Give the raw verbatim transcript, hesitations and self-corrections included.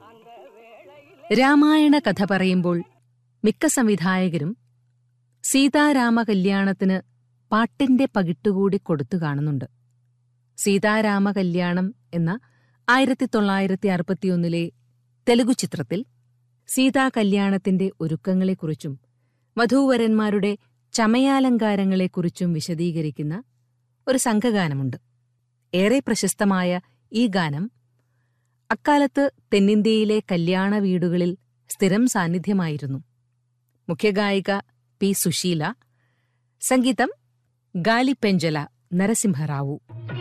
രാമായണ കഥ പറയുമ്പോൾ മിക്ക സംവിധായകരും സീതാരാമ കല്യാണത്തിന് പാട്ടിന്റെ പകിട്ടുകൂടി കൊടുത്തു കാണുന്നുണ്ട്. സീതാരാമ കല്യാണം എന്ന ആയിരത്തി തൊള്ളായിരത്തി അറുപത്തിയൊന്നിലെ തെലുഗു ചിത്രത്തിൽ സീതാ കല്യാണത്തിന്റെ ഒരുക്കങ്ങളെക്കുറിച്ചും വധൂവരന്മാരുടെ ചമയാലങ്കാരങ്ങളെക്കുറിച്ചും വിശദീകരിക്കുന്ന ഒരു സംഘഗാനമുണ്ട്. ഏറെ പ്രശസ്തമായ ഈ ഗാനം അക്കാലത്ത് തെന്നിന്ത്യയിലെ കല്യാണ വീടുകളിൽ സ്ഥിരം സാന്നിധ്യമായിരുന്നു. മുഖ്യഗായിക പി സുശീല, സംഗീതം ഗാലിപെഞ്ചല നരസിംഹറാവു.